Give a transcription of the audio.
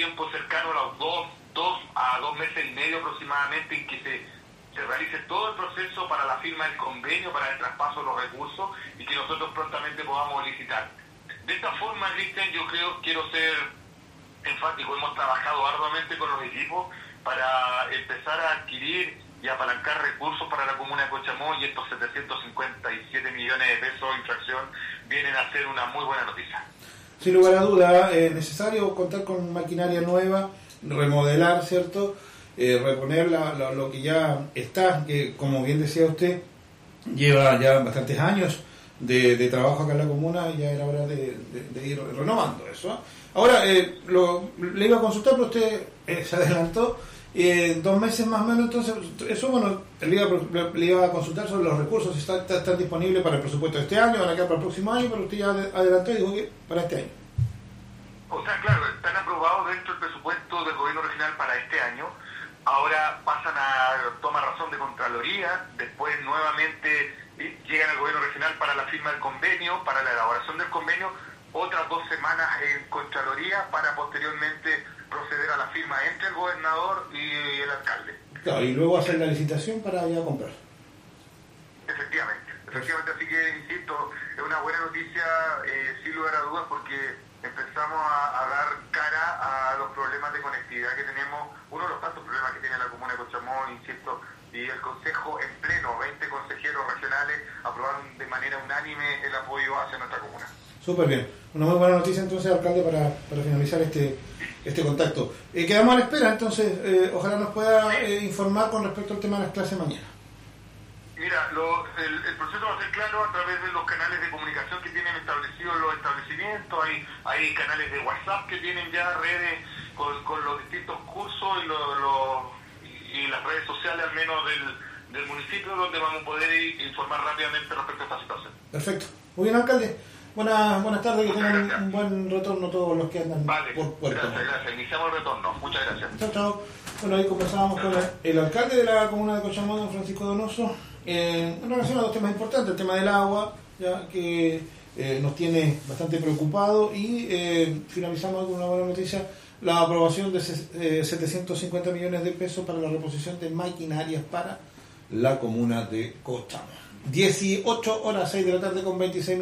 tiempo cercano a los dos a 2 meses y medio aproximadamente en que se realice todo el proceso para la firma del convenio, para el traspaso de los recursos y que nosotros prontamente podamos licitar. De esta forma, Cristian, yo quiero ser enfático, hemos trabajado arduamente con los equipos para empezar a adquirir y apalancar recursos para la comuna de Cochamó, y estos 757 millones de pesos de infracción vienen a ser una muy buena noticia. Sin lugar a duda, es necesario contar con maquinaria nueva, remodelar, ¿cierto? Reponer lo que ya está, que como bien decía usted, lleva ya bastantes años de trabajo acá en la comuna, y ya era hora de ir renovando eso. Ahora, le iba a consultar, pero usted se adelantó, 2 meses más o menos, entonces, eso, bueno, le iba a consultar sobre los recursos, si están disponibles para el presupuesto de este año, van a quedar para el próximo año, pero usted ya adelantó y dijo que para este año. O sea, claro, están aprobados dentro del presupuesto del gobierno regional para este año. Ahora pasan a tomar razón de Contraloría, después nuevamente llegan al gobierno regional para la firma del convenio, para la elaboración del convenio, otras 2 semanas en Contraloría para posteriormente proceder a la firma entre el gobernador y el alcalde. Claro, y luego hacer la licitación para ir a comprar. Efectivamente, así que, insisto, es una buena noticia, sin lugar a dudas, porque empezamos a dar cara a los problemas de conectividad que tenemos, uno de los tantos problemas que tiene la comuna de Cochamó, insisto, y el Consejo en pleno, 20 consejeros regionales aprobaron de manera unánime el apoyo hacia nuestra comuna. Súper bien, una muy buena noticia entonces, alcalde, para finalizar este contacto. Quedamos a la espera, entonces, ojalá nos pueda informar con respecto al tema de las clases mañana. Mira, el proceso va a ser claro a través de los canales de comunicación que tienen establecidos los establecimientos. Hay canales de WhatsApp que tienen ya redes con los distintos cursos y las redes sociales, al menos del municipio, donde vamos a poder informar rápidamente respecto a esta situación. Perfecto. Muy bien, alcalde. Buenas tardes, que tengan un buen retorno todos los que andan por Puerto. Gracias. Iniciamos el retorno. Muchas gracias. Chao. Bueno, ahí conversábamos con el alcalde de la comuna de Cochamó, don Francisco Donoso, en relación a 2 temas importantes, el tema del agua, ya que nos tiene bastante preocupado, y finalizamos con una buena noticia, la aprobación de 750 millones de pesos para la reposición de maquinarias para la comuna de Cochamó. 18 horas, 6 de la tarde con 26 minutos.